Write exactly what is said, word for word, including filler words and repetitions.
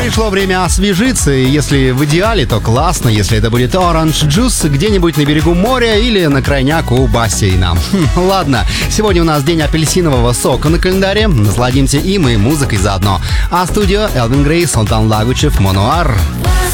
Пришло время освежиться, и если в идеале, то классно, если это будет Orange Juice где-нибудь на берегу моря или на крайняк у бассейна. Хм, ладно, сегодня у нас день апельсинового сока на календаре, насладимся им и музыкой заодно. А студио Элвин Грей, Султан Лагучев, Мануар.